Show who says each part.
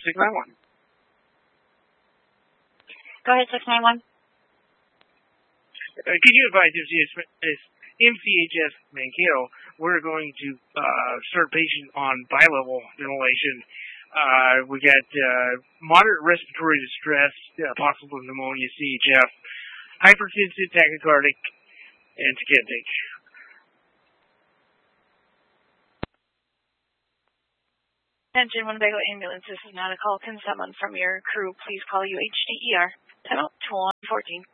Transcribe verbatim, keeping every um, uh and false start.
Speaker 1: six nine one.
Speaker 2: Go ahead, six nine one.
Speaker 1: Uh, could you advise if M C H S Mankato, we're going to uh, start patient on bilevel ventilation. Uh, we got uh, moderate respiratory distress, uh, possible pneumonia, C H F, hypertensive, tachycardic, and tachypneic.
Speaker 2: Attention, Winnebago ambulance. This is not a call. Can someone from your crew please call U H D E R? Time out, two one one fourteen.